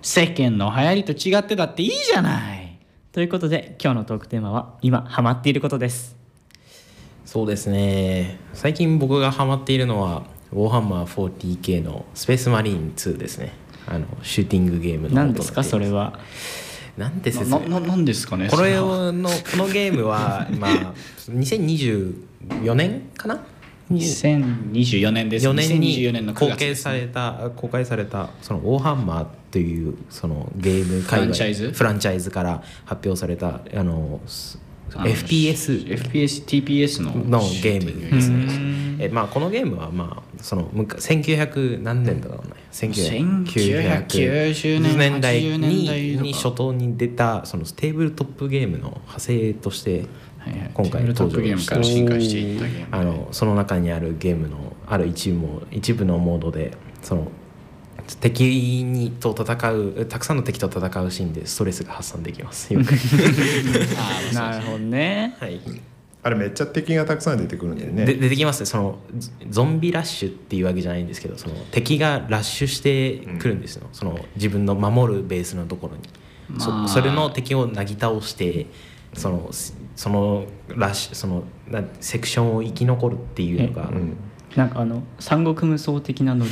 世間の流行りと違ってだっていいじゃない。 ということで今日のトークテーマは今ハマっていることです。 そうですね、最近僕がハマっているのはウォーハンマー 40K のスペースマリーン2ですね。シューティングゲームの何ですかそれは。 なんで説明なんですかね。 このゲームは今2024年かな、 2024年です。 4年に 2024年の9月公開されたそのウォーハンマーというそのゲーム界隈フランチャイズから発表された TPS のゲームですね。このゲームはその1900何年だろうね、1990年代に初頭に出たそのステーブルトップゲームの派生として今回登場してその中にあるゲームのある一部のモードでその敵と戦うたくさんの敵と戦うシーンでストレスが発散できますよくなるほどね、 はい、 あれめっちゃ敵がたくさん出てくるんだよね。 出てきますね。そのゾンビラッシュっていうわけじゃないんですけど、その敵がラッシュしてくるんですよ、その自分の守るベースのところに、それの敵をなぎ倒してそのラッシュそのセクションを生き残るっていうのが、 なんか三国無双的なノリ。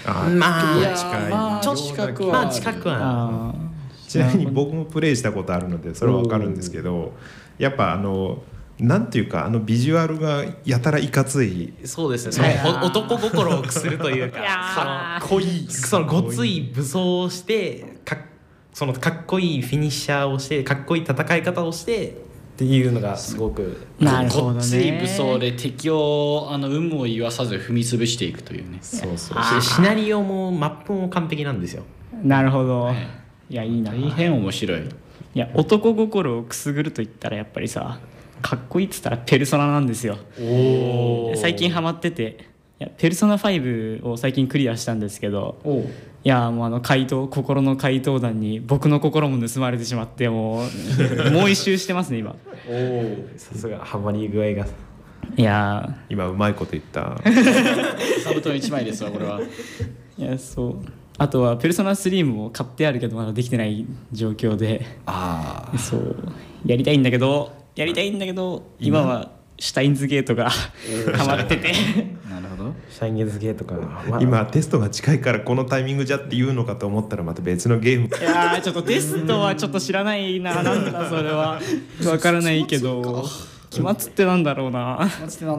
近くはちなみに僕もプレイしたことあるのでそれは分かるんですけど、やっぱなんていうかビジュアルがやたらいかつい。 そうですね、その男心をくするというかかっこいいそのごつい武装をしてそのかっこいいフィニッシャーをしてかっこいい戦い方をしてっていうのがすごくこっち武装で敵を有無を言わさず踏み潰していくというね。 そうシナリオもマップも完璧なんですよ。 なるほど、いやいいな、 大変面白い。 いや男心をくすぐると言ったらやっぱりさ、かっこいいっつったらペルソナなんですよ。最近ハマってて、ペルソナ5を最近クリアしたんですけど、いやもう心の怪盗団に僕の心も盗まれてしまってもう一周してますね今。 さすがハマり具合が。 いや今うまいこと言った。 座布団1枚ですわこれは。 いやそう、あとはペルソナ3も買ってあるけどまだできてない状況で、そうやりたいんだけど今はシュタインズゲートがハマっててなるほど。 シュタインズゲートか、 今テストが近いからこのタイミングじゃって言うのかと思ったらまた別のゲーム。 いやちょっとテストはちょっと知らないな、なんだそれは分からないけど、期末ってなんだろうな。